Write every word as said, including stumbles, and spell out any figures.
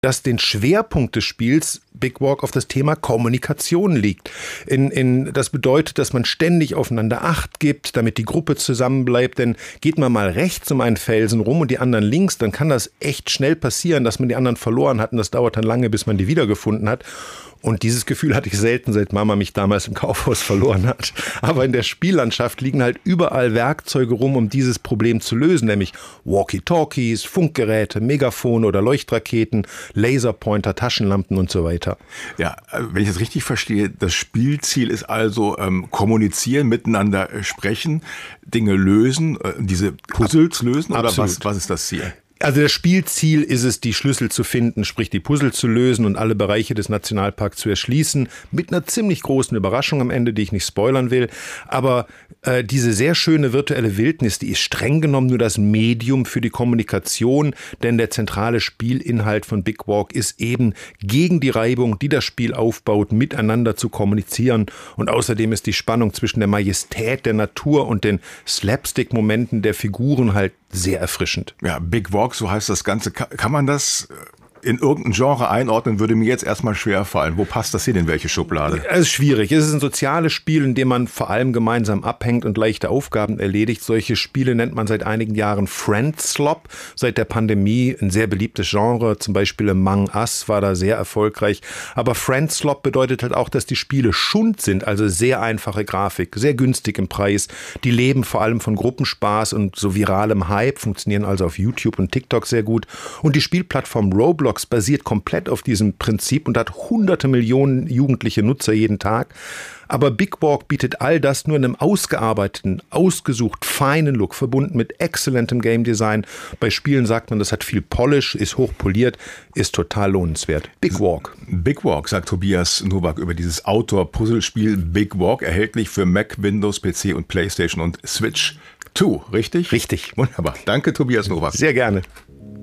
dass den Schwerpunkt des Spiels Big Walk auf das Thema Kommunikation liegt. In, in, das bedeutet, dass man ständig aufeinander Acht gibt, damit die Gruppe zusammenbleibt. Denn geht man mal rechts um einen Felsen rum und die anderen links, dann kann das echt schnell passieren, dass man die anderen verloren hat. Und das dauert dann lange, bis man die wiedergefunden hat. Und dieses Gefühl hatte ich selten, seit Mama mich damals im Kaufhaus verloren hat. Aber in der Spiellandschaft liegen halt überall Werkzeuge rum, um dieses Problem zu lösen, nämlich Walkie-Talkies, Funkgeräte, Megafone oder Leuchtraketen, Laserpointer, Taschenlampen und so weiter. Ja, wenn ich das richtig verstehe, das Spielziel ist also ähm, kommunizieren, miteinander äh, sprechen, Dinge lösen, äh, diese Puzzles lösen, oder was, was ist das Ziel? Also das Spielziel ist es, die Schlüssel zu finden, sprich die Puzzle zu lösen und alle Bereiche des Nationalparks zu erschließen, mit einer ziemlich großen Überraschung am Ende, die ich nicht spoilern will. Aber äh, diese sehr schöne virtuelle Wildnis, die ist streng genommen nur das Medium für die Kommunikation, denn der zentrale Spielinhalt von Big Walk ist eben, gegen die Reibung, die das Spiel aufbaut, miteinander zu kommunizieren. Und außerdem ist die Spannung zwischen der Majestät der Natur und den Slapstick-Momenten der Figuren halt sehr erfrischend. Ja, Big Walk, so heißt das Ganze. Kann man das in irgendein Genre einordnen, würde mir jetzt erstmal schwer fallen. Wo passt das hin, in welche Schublade? Es ist schwierig. Es ist ein soziales Spiel, in dem man vor allem gemeinsam abhängt und leichte Aufgaben erledigt. Solche Spiele nennt man seit einigen Jahren Friendslop. Seit der Pandemie ein sehr beliebtes Genre. Zum Beispiel Among Us war da sehr erfolgreich. Aber Friendslop bedeutet halt auch, dass die Spiele Schund sind, also sehr einfache Grafik, sehr günstig im Preis. Die leben vor allem von Gruppenspaß und so viralem Hype, funktionieren also auf YouTube und TikTok sehr gut. Und die Spielplattform Roblox basiert komplett auf diesem Prinzip und hat hunderte Millionen jugendliche Nutzer jeden Tag. Aber Big Walk bietet all das nur in einem ausgearbeiteten, ausgesucht feinen Look, verbunden mit exzellentem Game Design. Bei Spielen sagt man, das hat viel Polish, ist hochpoliert, ist total lohnenswert. Big Walk. Big Walk, sagt Tobias Nowak über dieses Outdoor-Puzzlespiel Big Walk, erhältlich für Mac, Windows, P C und PlayStation und Switch zwei, richtig? Richtig. Wunderbar. Danke, Tobias Nowak. Sehr gerne.